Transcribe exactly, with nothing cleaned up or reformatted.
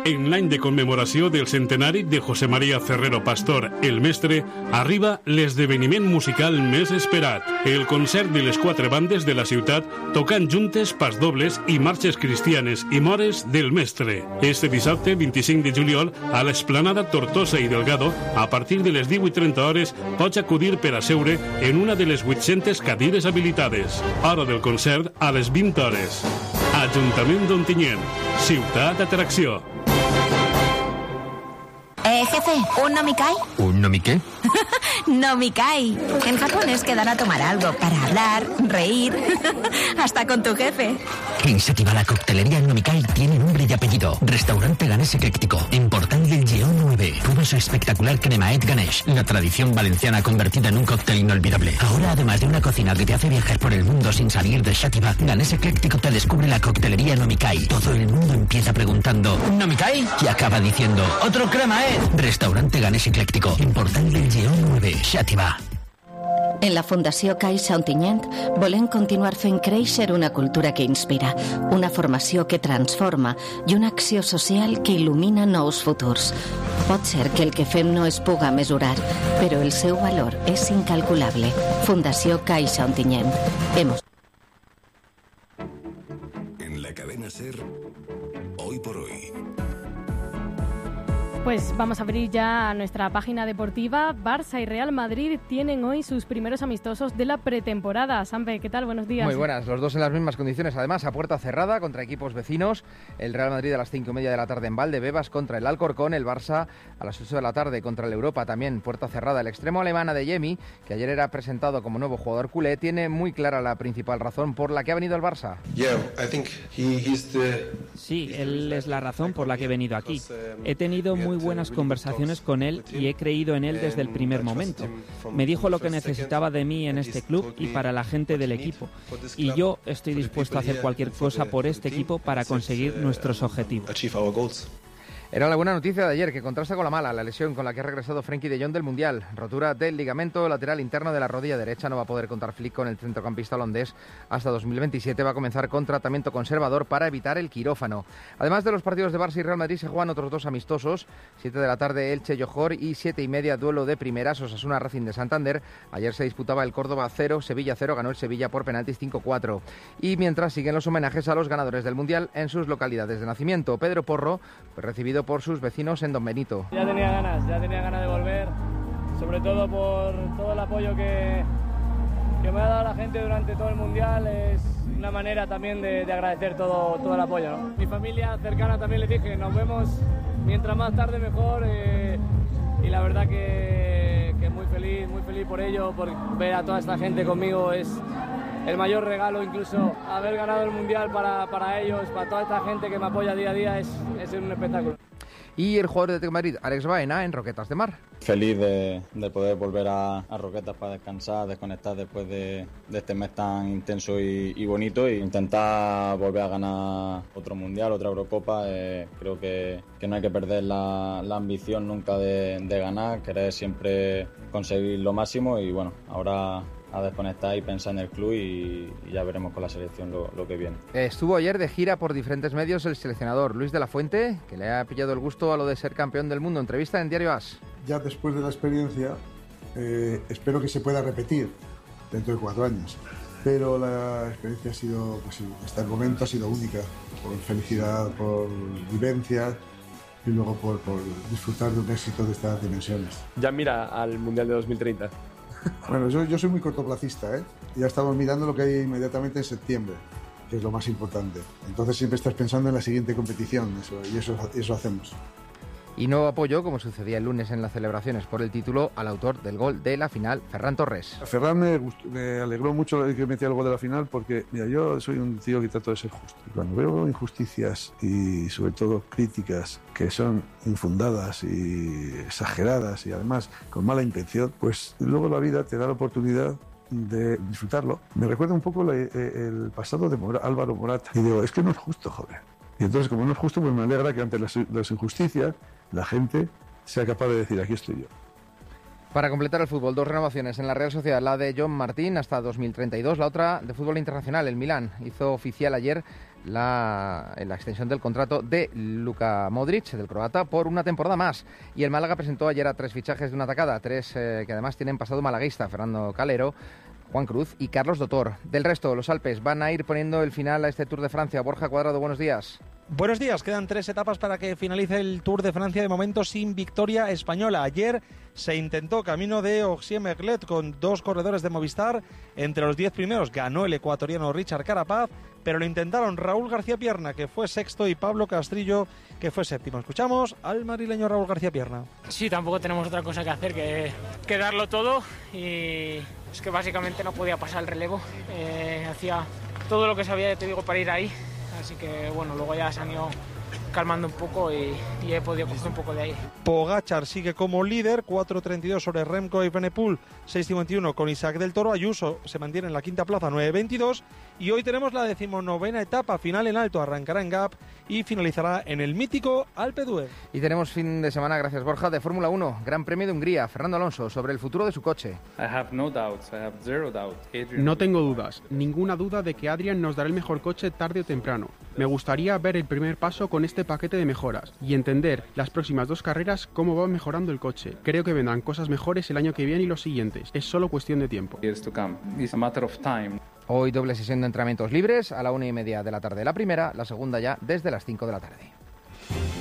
En l'any de commemoració del centenari de José María Ferrero Pastor, el mestre, arriba l'esdeveniment musical més esperat, el concert de les quatre bandes de la ciutat tocant juntes pasdobles i marxes cristianes i mores del mestre. Este dissabte vint-i-cinc de juliol, a l'Esplanada Tortosa i Delgado, a partir de les divuit trenta hores, pots acudir per asseure en una de les vuit-centes cadires habilitades. Hora del concert a les vint hores. Ajuntament d'Ontinyent, ciutat d'atracció. Eh, jefe, ¿un nomikai? ¿Un nomiqué? Nomikai. En japonés quedan a tomar algo para hablar, reír, hasta con tu jefe. En Sativa la coctelería Nomikai tiene nombre y apellido. Restaurante Ganés Ecléctico, en Portal del Lleó nueve. Prueba su espectacular cremaet Ganesh, la tradición valenciana convertida en un cóctel inolvidable. Ahora, además de una cocina que te hace viajar por el mundo sin salir de Sativa, Ganés Ecléctico te descubre la coctelería Nomikai. Todo el mundo empieza preguntando ¿Nomikai? Y acaba diciendo ¡otro cremaet! Restaurante Ganés Ecléctico, en Portal del Lleó nueve, Xàtiva. En la Fundació Caixa Ontinyent volem continuar fent créixer una cultura que inspira, una formació que transforma i una acció social que il·lumina nous futurs. Pot ser que el que fem no es puga mesurar, però el seu valor és incalculable. Fundació Caixa Ontinyent. Hemos... En la cadena SER, hoy por hoy. Pues vamos a abrir ya nuestra página deportiva. Barça y Real Madrid tienen hoy sus primeros amistosos de la pretemporada. Sampe, ¿qué tal? Buenos días. Muy buenas, los dos en las mismas condiciones, además a puerta cerrada contra equipos vecinos. El Real Madrid a las cinco y media de la tarde en Valdebebas contra el Alcorcón. El Barça a las ocho de la tarde contra el Europa, también puerta cerrada. El extremo alemán Adeyemi, que ayer era presentado como nuevo jugador culé, tiene muy clara la principal razón por la que ha venido el Barça. Yeah, I think he, he's the... Sí, él es la razón por la que he venido aquí. He tenido muy Muy buenas conversaciones con él y he creído en él desde el primer momento. Me dijo lo que necesitaba de mí en este club y para la gente del equipo. Y yo estoy dispuesto a hacer cualquier cosa por este equipo para conseguir nuestros objetivos. Era la buena noticia de ayer, que contrasta con la mala, la lesión con la que ha regresado Frenkie de Jong del Mundial. Rotura del ligamento lateral interno de la rodilla derecha. No va a poder contar Flick con el centrocampista holandés hasta dos mil veintisiete. Va a comenzar con tratamiento conservador para evitar el quirófano. Además de los partidos de Barça y Real Madrid, se juegan otros dos amistosos. siete de la tarde Elche Johor y siete y media duelo de primeras Osasuna Racing de Santander. Ayer se disputaba el Córdoba cero, Sevilla cero, ganó el Sevilla por penaltis cinco cuatro. Y mientras siguen los homenajes a los ganadores del Mundial en sus localidades de nacimiento. Pedro Porro fue recibido por sus vecinos en Don Benito. Ya tenía ganas, ya tenía ganas de volver, sobre todo por todo el apoyo que, que me ha dado la gente durante todo el Mundial. Es una manera también de, de agradecer todo, todo el apoyo, ¿no? Mi familia cercana también les dije, nos vemos mientras más tarde mejor, eh, y la verdad que, que muy feliz, muy feliz por ello, por ver a toda esta gente conmigo. Es el mayor regalo, incluso haber ganado el Mundial para, para ellos, para toda esta gente que me apoya día a día, es, es un espectáculo. Y el jugador de Atlético de Madrid, Alex Baena, en Roquetas de Mar. Feliz de, de poder volver a, a Roquetas para descansar, desconectar después de, de este mes tan intenso y, y bonito, e intentar volver a ganar otro Mundial, otra Eurocopa. Eh, creo que, que no hay que perder la, la ambición nunca de, de ganar, querer siempre conseguir lo máximo, y bueno, ahora a desconectar y pensar en el club, y, y ya veremos con la selección lo, lo que viene. Estuvo ayer de gira por diferentes medios el seleccionador Luis de la Fuente, que le ha pillado el gusto a lo de ser campeón del mundo. Entrevista en Diario As. Ya después de la experiencia, eh, espero que se pueda repetir dentro de cuatro años. Pero la experiencia ha sido, pues sí, hasta el momento ha sido única, por felicidad, por vivencias y luego por, por disfrutar de un éxito de estas dimensiones. Ya mira al Mundial de dos mil treinta. Bueno, yo, yo soy muy cortoplacista, ¿eh? Ya estamos mirando lo que hay inmediatamente en septiembre, que es lo más importante. Entonces siempre estás pensando en la siguiente competición, eso, y eso, eso hacemos. Y nuevo apoyo, como sucedía el lunes en las celebraciones por el título, al autor del gol de la final, Ferran Torres. A Ferran me, gustó, me alegró mucho que metiera el gol de la final, porque mira, yo soy un tío que trato de ser justo. Y cuando veo injusticias y sobre todo críticas que son infundadas y exageradas y además con mala intención, pues luego la vida te da la oportunidad de disfrutarlo. Me recuerda un poco la, el pasado de Mora, Álvaro Morata. Y digo, es que no es justo, joder. Y entonces, como no es justo, pues me alegra que ante las, las injusticias la gente sea capaz de decir, aquí estoy yo. Para completar el fútbol, dos renovaciones en la Real Sociedad, la de John Martín hasta dos mil treinta y dos, la otra de fútbol internacional, el Milán. Hizo oficial ayer la, la extensión del contrato de Luka Modric, del croata, por una temporada más. Y el Málaga presentó ayer a tres fichajes de una tacada, tres eh, que además tienen pasado malaguista: Fernando Calero, Juan Cruz y Carlos Dotor. Del resto, los Alpes van a ir poniendo el final a este Tour de Francia. Borja Cuadrado, buenos días. Buenos días, quedan tres etapas para que finalice el Tour de Francia, de momento sin victoria española. Ayer se intentó camino de Ogier-Merlet con dos corredores de Movistar. Entre los diez primeros ganó el ecuatoriano Richard Carapaz, pero lo intentaron Raúl García Pierna, que fue sexto, y Pablo Castrillo, que fue séptimo. Escuchamos al madrileño Raúl García Pierna. Sí, tampoco tenemos otra cosa que hacer que, que darlo todo, y es que básicamente no podía pasar el relevo. Eh, hacía todo lo que sabía, te digo, para ir ahí. Así que bueno, luego ya se han ido calmando un poco y, y he podido coger un poco de ahí. Pogačar sigue como líder, cuatro treinta y dos sobre Remco y Evenepoel, seis cincuenta y uno con Isaac del Toro. Ayuso se mantiene en la quinta plaza, nueve veintidós. Y hoy tenemos la decimonovena etapa final en alto, arrancará en Gap y finalizará en el mítico Alpe d'Huez. Y tenemos fin de semana, gracias Borja, de Fórmula uno, Gran Premio de Hungría. Fernando Alonso, sobre el futuro de su coche. I have no doubts. I have zero doubt. Adrian... No tengo dudas, ninguna duda de que Adrian nos dará el mejor coche tarde o temprano. Me gustaría ver el primer paso con este paquete de mejoras y entender las próximas dos carreras cómo va mejorando el coche. Creo que vendrán cosas mejores el año que viene y los siguientes. Es solo cuestión de tiempo. Hoy doble sesión de entrenamientos libres a la una y media de la tarde la primera, la segunda ya desde las cinco de la tarde.